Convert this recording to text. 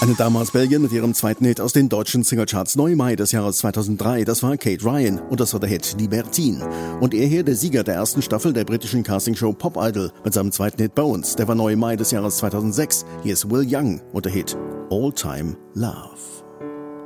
Eine Dame aus Belgien mit ihrem zweiten Hit aus den deutschen Singlecharts Neu Mai des Jahres 2003, das war Kate Ryan und das war der Hit Libertine. Und er hier der Sieger der ersten Staffel der britischen Castingshow Pop Idol mit seinem zweiten Hit Bones, der war Neu Mai des Jahres 2006. Hier ist Will Young und der Hit All Time Love.